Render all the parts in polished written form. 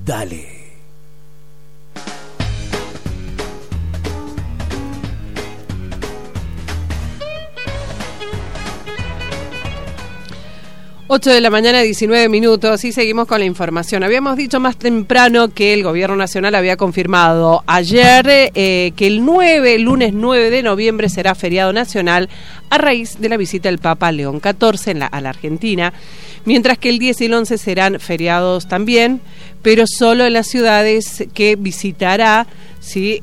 Dale. 8 de la mañana, 19 minutos, y seguimos con la información. Habíamos dicho más temprano que el Gobierno Nacional había confirmado ayer que el lunes 9 de noviembre será feriado nacional a raíz de la visita del Papa León XIV a la Argentina, mientras que el 10 y el 11 serán feriados también, pero solo en las ciudades que visitará, ¿sí?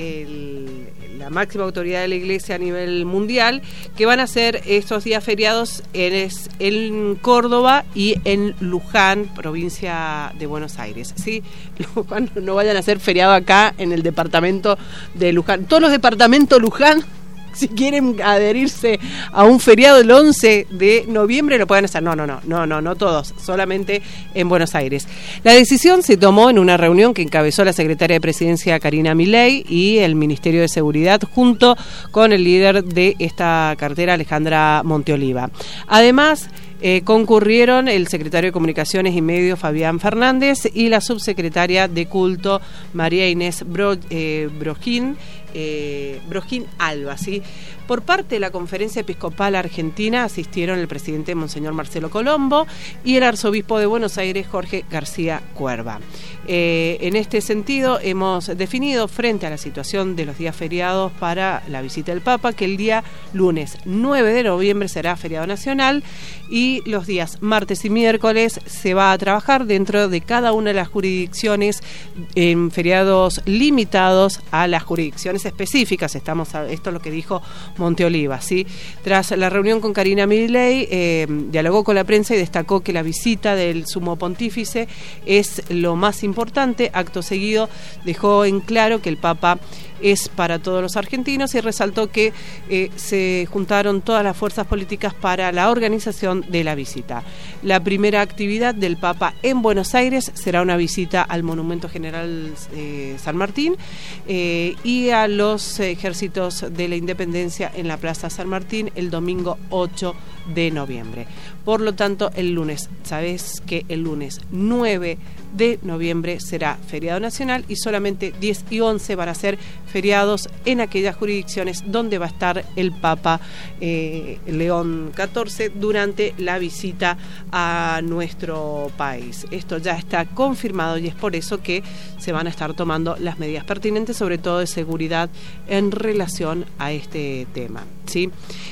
La máxima autoridad de la Iglesia a nivel mundial, que van a ser estos días feriados en Córdoba y en Luján, provincia de Buenos Aires, ¿sí? No vayan a hacer feriado acá en el departamento de Luján. Todos los departamentos Luján, si quieren adherirse a un feriado el 11 de noviembre, lo pueden hacer. No todos, solamente en Buenos Aires. La decisión se tomó en una reunión que encabezó la secretaria de Presidencia, Karina Milei, y el Ministerio de Seguridad, junto con el líder de esta cartera, Alejandra Monteoliva. Además, concurrieron el secretario de Comunicaciones y Medios, Fabián Fernández, y la subsecretaria de Culto, María Inés Brojín Alba, ¿sí? Por parte de la Conferencia Episcopal Argentina asistieron el presidente Monseñor Marcelo Colombo y el arzobispo de Buenos Aires, Jorge García Cuerva. En este sentido, hemos definido, frente a la situación de los días feriados para la visita del Papa, que el día lunes 9 de noviembre será feriado nacional, y los días martes y miércoles se va a trabajar dentro de cada una de las jurisdicciones en feriados limitados a las jurisdicciones específicas. Esto es lo que dijo Monteoliva, ¿sí? Tras la reunión con Karina Milei, dialogó con la prensa y destacó que la visita del Sumo Pontífice es lo más importante. Acto seguido dejó en claro que el Papa es para todos los argentinos y resaltó que se juntaron todas las fuerzas políticas para la organización de la visita. La primera actividad del Papa en Buenos Aires será una visita al Monumento General San Martín y a los Ejércitos de la Independencia en la Plaza San Martín el domingo 8 de noviembre. Por lo tanto, el lunes, sabes que el lunes 9 de noviembre será feriado nacional y solamente 10 y 11 van a ser feriados en aquellas jurisdicciones donde va a estar el Papa León XIV durante la visita a nuestro país. Esto ya está confirmado y es por eso que se van a estar tomando las medidas pertinentes, sobre todo de seguridad en relación a este tema, ¿sí?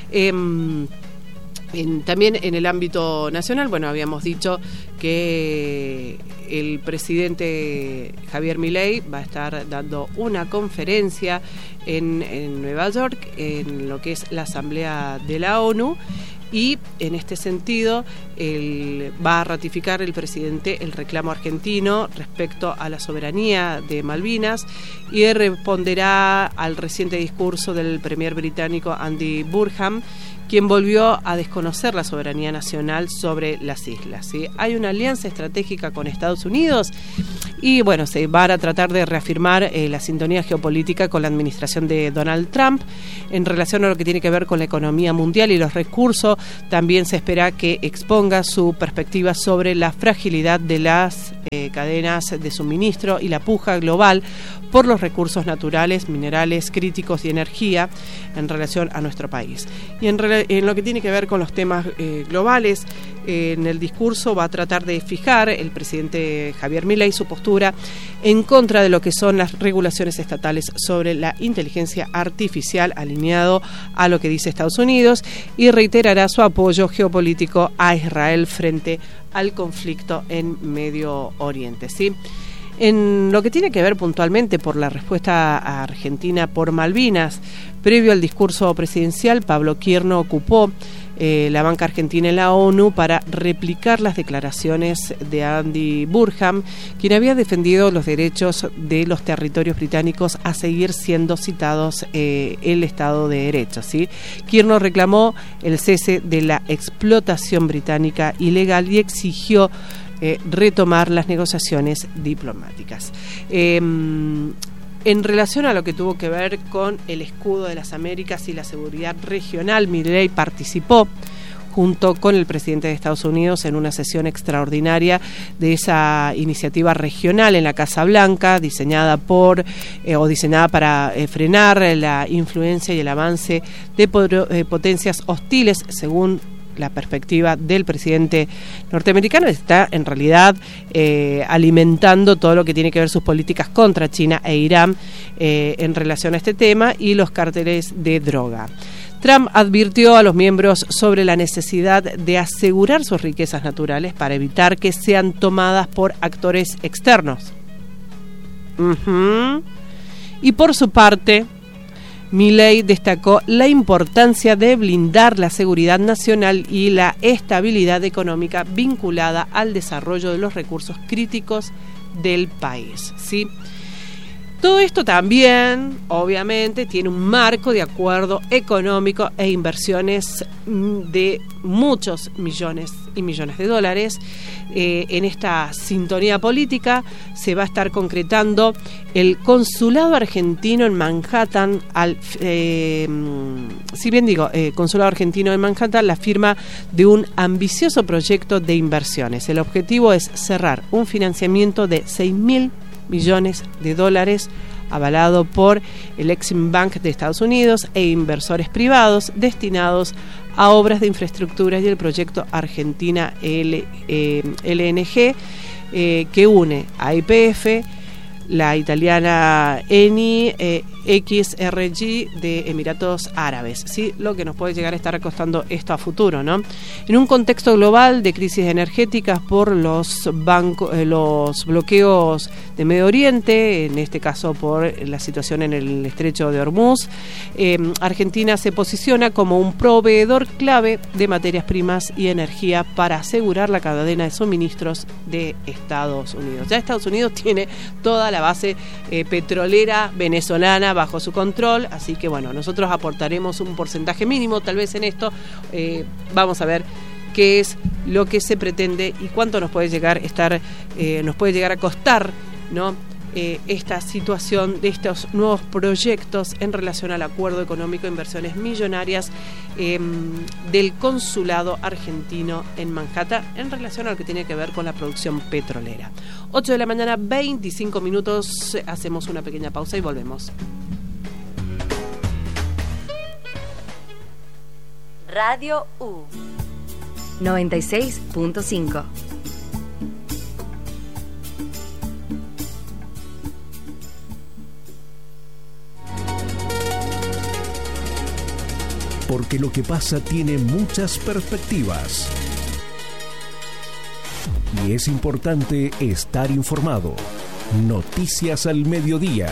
También en el ámbito nacional, bueno, habíamos dicho que el presidente Javier Milei va a estar dando una conferencia en Nueva York, en lo que es la Asamblea de la ONU, y en este sentido va a ratificar el presidente el reclamo argentino respecto a la soberanía de Malvinas y responderá al reciente discurso del premier británico Andy Burnham, quien volvió a desconocer la soberanía nacional sobre las islas, ¿sí? Hay una alianza estratégica con Estados Unidos y, bueno, se van a tratar de reafirmar la sintonía geopolítica con la administración de Donald Trump en relación a lo que tiene que ver con la economía mundial y los recursos. También se espera que exponga su perspectiva sobre la fragilidad de las cadenas de suministro y la puja global por los recursos naturales, minerales críticos y energía en relación a nuestro país. Y en lo que tiene que ver con los temas globales, en el discurso va a tratar de fijar el presidente Javier Milei su postura en contra de lo que son las regulaciones estatales sobre la inteligencia artificial, alineado a lo que dice Estados Unidos, y reiterará su apoyo geopolítico a Israel frente al conflicto en Medio Oriente, ¿sí? En lo que tiene que ver puntualmente por la respuesta a Argentina por Malvinas, previo al discurso presidencial, Pablo Quierno ocupó la banca argentina en la ONU para replicar las declaraciones de Andy Burnham, quien había defendido los derechos de los territorios británicos a seguir siendo citados el Estado de Derecho, ¿sí? Quierno reclamó el cese de la explotación británica ilegal y exigió retomar las negociaciones diplomáticas. En relación a lo que tuvo que ver con el escudo de las Américas y la seguridad regional, Milei participó junto con el presidente de Estados Unidos en una sesión extraordinaria de esa iniciativa regional en la Casa Blanca, diseñada para frenar la influencia y el avance de potencias hostiles, según la perspectiva del presidente norteamericano. Está en realidad alimentando todo lo que tiene que ver sus políticas contra China e Irán en relación a este tema y los cárteles de droga. Trump advirtió a los miembros sobre la necesidad de asegurar sus riquezas naturales para evitar que sean tomadas por actores externos. Y por su parte, Milei destacó la importancia de blindar la seguridad nacional y la estabilidad económica vinculada al desarrollo de los recursos críticos del país, ¿sí? Todo esto también, obviamente, tiene un marco de acuerdo económico e inversiones de muchos millones y millones de dólares. En esta sintonía política se va a estar concretando el consulado argentino en Manhattan, consulado argentino en Manhattan, la firma de un ambicioso proyecto de inversiones. El objetivo es cerrar un financiamiento de 6.000 millones de dólares avalado por el Exim Bank de Estados Unidos e inversores privados destinados a obras de infraestructura y el proyecto Argentina LNG que une a YPF, la italiana Eni, XRG de Emiratos Árabes, ¿sí? Lo que nos puede llegar a estar costando esto a futuro, ¿no? En un contexto global de crisis energéticas por los bloqueos de Medio Oriente, en este caso por la situación en el estrecho de Hormuz, Argentina se posiciona como un proveedor clave de materias primas y energía para asegurar la cadena de suministros de Estados Unidos. Ya Estados Unidos tiene toda la base petrolera venezolana bajo su control, así que bueno, nosotros aportaremos un porcentaje mínimo tal vez en esto. Vamos a ver qué es lo que se pretende y cuánto nos puede llegar a costar, ¿no? Esta situación de estos nuevos proyectos en relación al acuerdo económico de inversiones millonarias del consulado argentino en Manhattan en relación a lo que tiene que ver con la producción petrolera. 8 de la mañana, 25 minutos, hacemos una pequeña pausa y volvemos. Radio U 96.5. Porque lo que pasa tiene muchas perspectivas. Y es importante estar informado. Noticias al mediodía.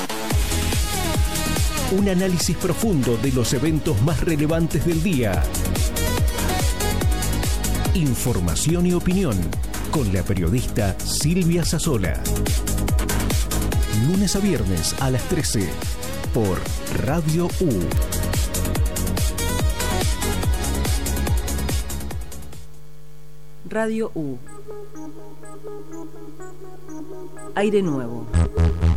Un análisis profundo de los eventos más relevantes del día. Información y opinión con la periodista Silvia Sassola. Lunes a viernes a las 13 por Radio U. Radio U. Aire nuevo.